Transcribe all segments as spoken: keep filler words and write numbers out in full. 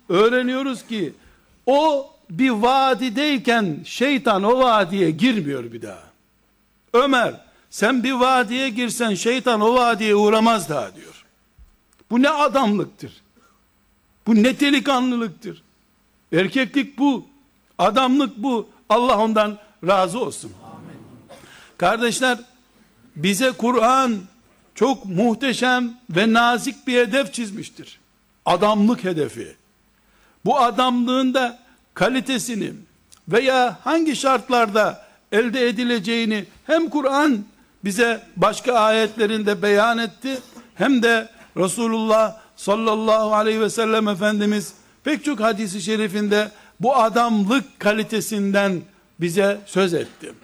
öğreniyoruz ki o bir vadideyken şeytan o vadiye girmiyor bir daha. Ömer, sen bir vadiye girsen şeytan o vadiye uğramaz daha diyor. Bu ne adamlıktır? Bu ne delikanlılıktır? Erkeklik bu, adamlık bu. Allah ondan razı olsun. Amin. Kardeşler, bize Kur'an çok muhteşem ve nazik bir hedef çizmiştir. Adamlık hedefi. Bu adamlığın da kalitesini veya hangi şartlarda elde edileceğini hem Kur'an bize başka ayetlerinde beyan etti, hem de Resulullah sallallahu aleyhi ve sellem Efendimiz pek çok hadisi şerifinde bu adamlık kalitesinden bize söz etti.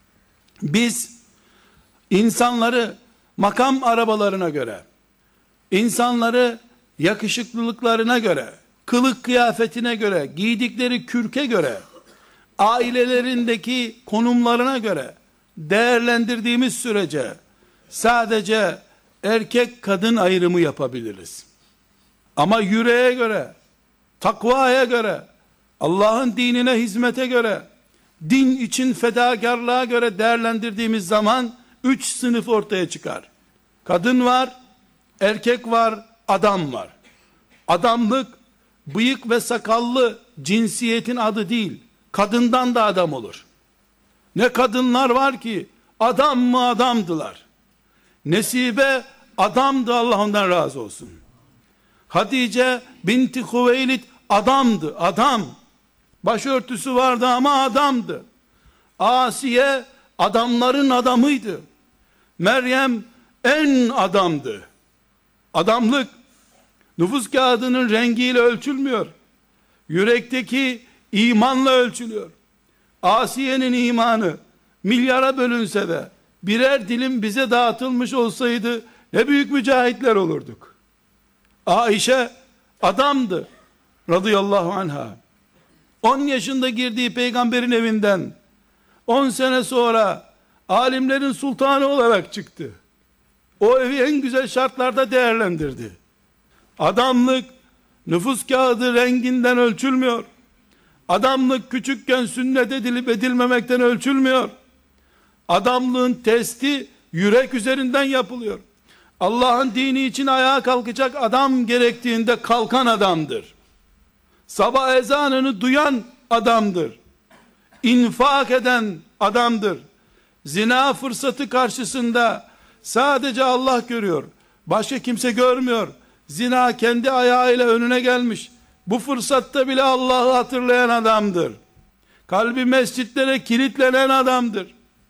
Biz insanları makam arabalarına göre, insanları yakışıklılıklarına göre, kılık kıyafetine göre, giydikleri kürke göre, ailelerindeki konumlarına göre değerlendirdiğimiz sürece sadece erkek kadın ayrımı yapabiliriz. Ama yüreğe göre, takvaya göre, Allah'ın dinine hizmete göre, din için fedakarlığa göre değerlendirdiğimiz zaman üç sınıf ortaya çıkar. Kadın var, erkek var, adam var. Adamlık bıyık ve sakallı cinsiyetin adı değil. Kadından da adam olur. Ne kadınlar var ki adam mı adamdılar. Nesibe adamdı, Allah ondan razı olsun. Hatice binti Hüveylid adamdı, adam. Başörtüsü vardı ama adamdı. Asiye adamların adamıydı. Meryem en adamdı. Adamlık nüfus kağıdının rengiyle ölçülmüyor. Yürekteki imanla ölçülüyor. Asiye'nin imanı milyara bölünse de birer dilim bize dağıtılmış olsaydı ne büyük mücahitler olurduk. Ayşe adamdı radıyallahu anha. on yaşında girdiği peygamberin evinden on sene sonra alimlerin sultanı olarak çıktı. O evi en güzel şartlarda değerlendirdi. Adamlık nüfus kağıdı renginden ölçülmüyor. Adamlık küçükken sünnet edilip edilmemekten ölçülmüyor. Adamlığın testi yürek üzerinden yapılıyor. Allah'ın dini için ayağa kalkacak adam gerektiğinde kalkan adamdır. Sabah ezanını duyan adamdır. İnfak eden adamdır. Zina fırsatı karşısında sadece Allah görüyor. Başka kimse görmüyor. Zina kendi ayağıyla önüne gelmiş. Bu fırsatta bile Allah'ı hatırlayan adamdır. Kalbi mescitlere kilitlenen adamdır.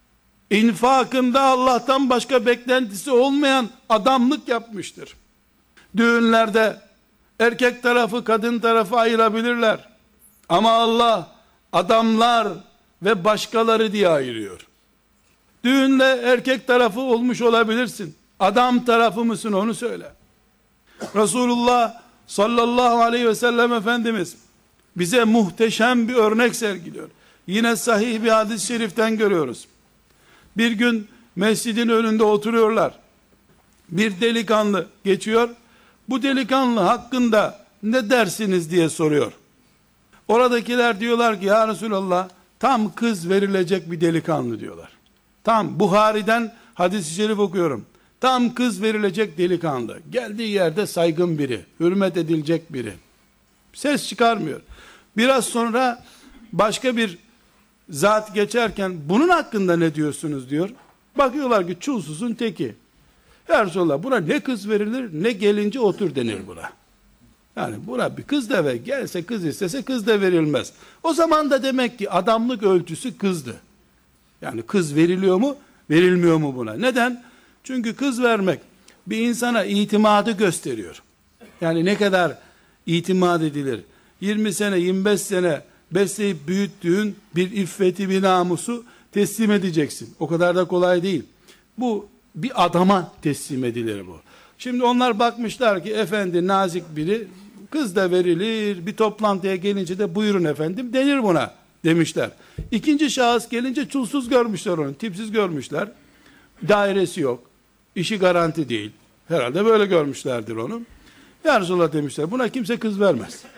İnfakında Allah'tan başka beklentisi olmayan adamlık yapmıştır. Düğünlerde erkek tarafı kadın tarafı ayırabilirler. Ama Allah adamlar ve başkaları diye ayırıyor. Düğünde erkek tarafı olmuş olabilirsin. Adam tarafı mısın onu söyle. Resulullah sallallahu aleyhi ve sellem Efendimiz bize muhteşem bir örnek sergiliyor. Yine sahih bir hadis-i şeriften görüyoruz. Bir gün mescidin önünde oturuyorlar. Bir delikanlı geçiyor. Bu delikanlı hakkında ne dersiniz diye soruyor. Oradakiler diyorlar ki ya Resulallah tam kız verilecek bir delikanlı diyorlar. Tam Buhari'den hadis-i şerif okuyorum. Tam kız verilecek delikanlı. Geldiği yerde saygın biri, hürmet edilecek biri. Ses çıkarmıyor. Biraz sonra başka bir zat geçerken bunun hakkında ne diyorsunuz diyor. Bakıyorlar ki çulsuzun teki. Ya Resulallah buna ne kız verilir ne gelince otur denir buna. Yani buna bir kız da ver, gelse kız istese kız da verilmez. O zaman da demek ki adamlık ölçüsü kızdı. Yani kız veriliyor mu verilmiyor mu buna? Neden? Çünkü kız vermek bir insana itimadı gösteriyor. Yani ne kadar itimat edilir. yirmi sene yirmi beş sene besleyip büyüttüğün bir iffeti bir namusu teslim edeceksin. O kadar da kolay değil. Bu bir adama teslim edilir bu. Şimdi onlar bakmışlar ki efendi nazik biri, kız da verilir, bir toplantıya gelince de buyurun efendim denir buna demişler. İkinci şahıs gelince çulsuz görmüşler onu, tipsiz görmüşler. Dairesi yok, işi garanti değil. Herhalde böyle görmüşlerdir onu. Ya Resulallah demişler, buna kimse kız vermez.